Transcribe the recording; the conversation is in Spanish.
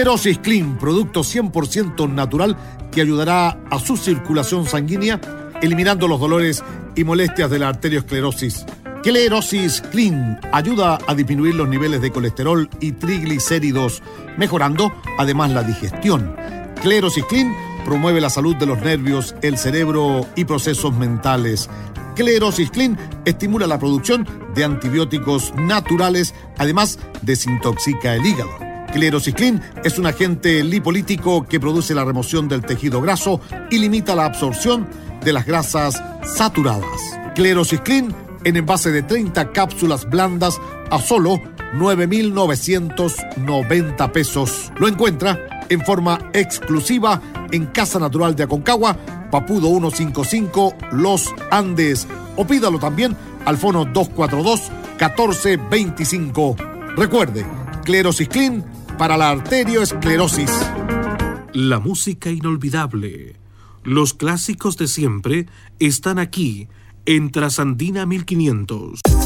Clerosis Clean, producto 100% natural que ayudará a su circulación sanguínea, eliminando los dolores y molestias de la arteriosclerosis. Clerosis Clean ayuda a disminuir los niveles de colesterol y triglicéridos, mejorando además la digestión. Clerosis Clean promueve la salud de los nervios, el cerebro y procesos mentales. Clerosis Clean estimula la producción de antibióticos naturales, además desintoxica el hígado. Clerosis Clean es un agente lipolítico que produce la remoción del tejido graso y limita la absorción de las grasas saturadas. Clerosis Clean en envase de 30 cápsulas blandas a solo 9,990 pesos. Lo encuentra en forma exclusiva en Casa Natural de Aconcagua, Papudo 155, Los Andes. O pídalo también al fono 242-1425. Recuerde, Clerosis Clean para la arteriosclerosis. La música inolvidable. Los clásicos de siempre están aquí en Trasandina 1500.